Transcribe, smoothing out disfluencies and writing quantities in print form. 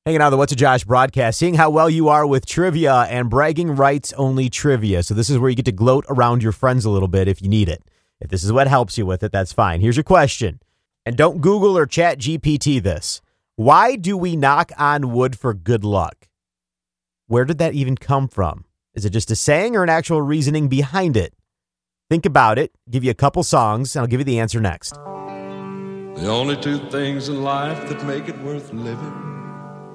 Hanging out on the What's a Josh broadcast, seeing how well you are with trivia and bragging rights only trivia. So this is where you get to gloat around your friends a little bit if you need it. If this is what helps you with it, that's fine. Here's your question. And don't Google or Chat GPT this. Why do we knock on wood for good luck? Where did that even come from? Is it just a saying or an actual reasoning behind it? Think about it. Give you a couple songs, and I'll give you the answer next. The only two things in life that make it worth living